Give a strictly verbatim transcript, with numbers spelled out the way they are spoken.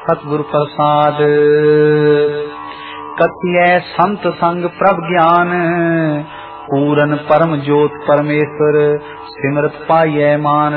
सतगुर प्रसाद। कथियै संत संग प्रभ ज्ञान, पूरन परम ज्योत परमेश्वर, सिमरत पाइयै मान